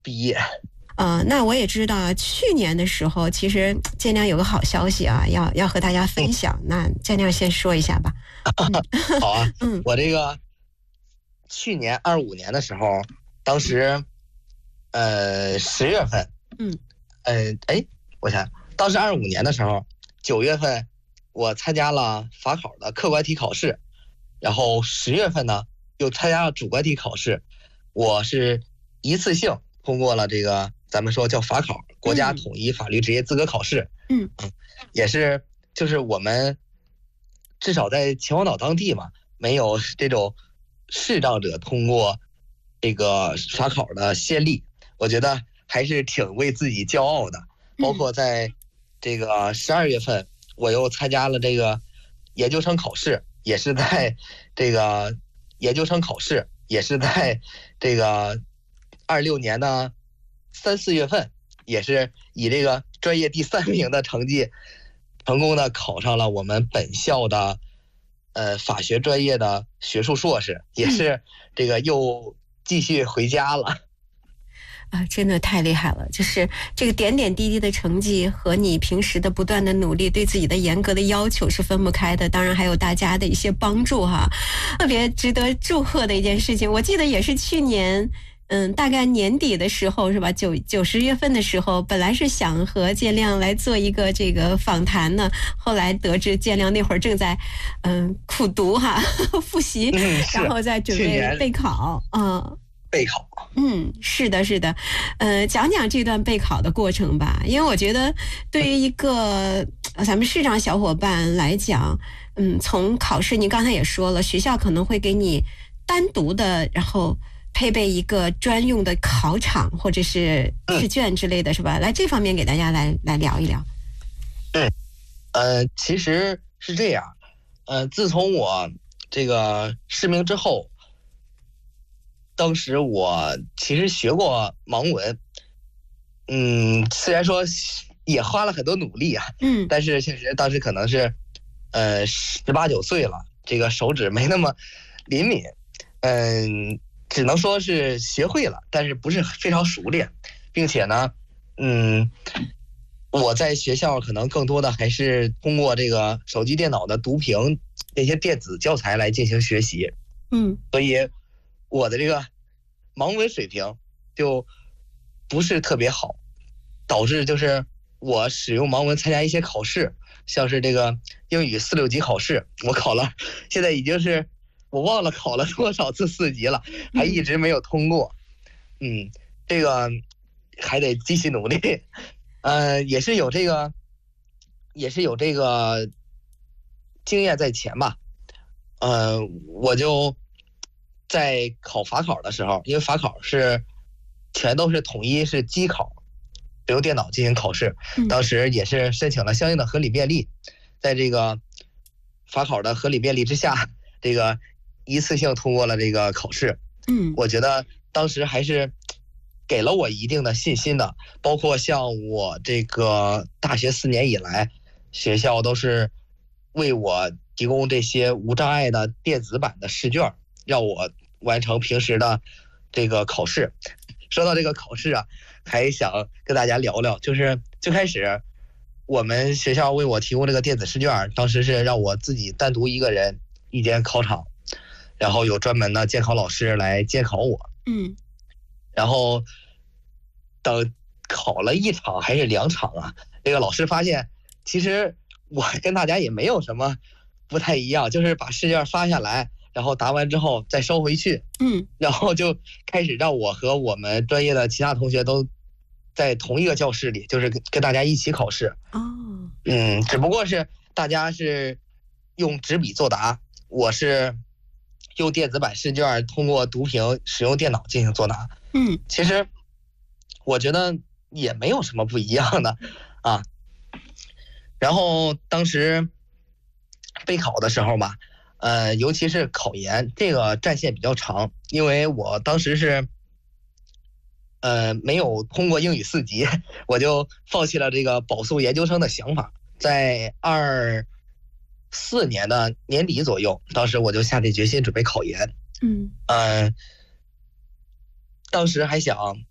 毕业。 那我也知道，去年的时候，其实建亮有个好消息啊，要和大家分享。那建亮先说一下吧。 好啊，我这个去年25年的时候，当时10月份，我想当时25年的时候，9月份我参加了法考的客观题考试，然后10月份呢又参加了主观题考试，我是一次性通过了这个咱们说叫法考，国家统一法律职业资格考试。也是就是我们至少在秦皇岛当地嘛，没有这种视障者通过这个法考的先例，我觉得还是挺为自己骄傲的。包括在这个12月份，我又参加了这个研究生考试，也是在这个26年的3、4月份，也是以这个专业第3名的成绩，成功的考上了我们本校的法学专业的学术硕士，也是这个又继续回家了。 真的太厉害了！就是这个点点滴滴的成绩和你平时的不断的努力，对自己的严格的要求是分不开的。当然还有大家的一些帮助哈，特别值得祝贺的一件事情。我记得也是去年，大概年底的时候是吧？9、10月份的时候，本来是想和建亮来做一个这个访谈呢，后来得知建亮那会儿正在苦读哈，复习，然后在准备备考备考， 是的，是的，讲讲这段备考的过程吧，因为我觉得对于一个咱们视障小伙伴来讲，从考试，您刚才也说了，学校可能会给你单独的，然后配备一个专用的考场或者是试卷之类的，是吧？来这方面给大家来聊一聊。 其实是这样，自从我这个失明之后。当时我其实学过盲文，虽然说也花了很多努力啊，但是确实当时可能是18、19岁了，这个手指没那么灵敏，只能说是学会了，但是不是非常熟练，并且呢，我在学校可能更多的还是通过这个手机电脑的读屏这些电子教材来进行学习，所以我的这个盲文水平就不是特别好，导致就是我使用盲文参加一些考试，像是这个英语4、6级考试，我考了，现在已经是我忘了考了多少次4级了，还一直没有通过。这个还得继续努力。也是有这个经验在前吧。我就在考法考的时候，因为法考是全都是统一是机考，使用电脑进行考试，当时也是申请了相应的合理便利，在这个法考的合理便利之下，这个一次性通过了这个考试。我觉得当时还是给了我一定的信心的，包括像我这个大学4年以来，学校都是为我提供这些无障碍的电子版的试卷，让我完成平时的这个考试。说到这个考试啊，还想跟大家聊聊，就是最开始我们学校为我提供这个电子试卷，当时是让我自己单独一个人一间考场，然后有专门的监考老师来监考我。然后等考了1场还是2场啊，这个老师发现其实我跟大家也没有什么不太一样，就是把试卷发下来，然后答完之后再收回去，然后就开始让我和我们专业的其他同学都在同一个教室里，就是跟大家一起考试。只不过是大家是用纸笔作答，我是用电子版试卷通过读屏使用电脑进行作答。其实我觉得也没有什么不一样的啊。然后当时备考的时候嘛，尤其是考研这个战线比较长，因为我当时是没有通过英语4级，我就放弃了这个保送研究生的想法。在24年的年底左右，当时我就下定决心准备考研。当时还想